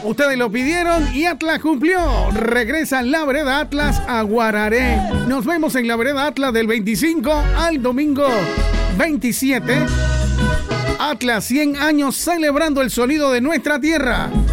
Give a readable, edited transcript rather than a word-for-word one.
Ustedes lo pidieron y Atlas cumplió. Regresa la vereda Atlas a Guararé. Nos vemos en la vereda Atlas del 25 al domingo 27. Atlas 100 años celebrando el sonido de nuestra tierra.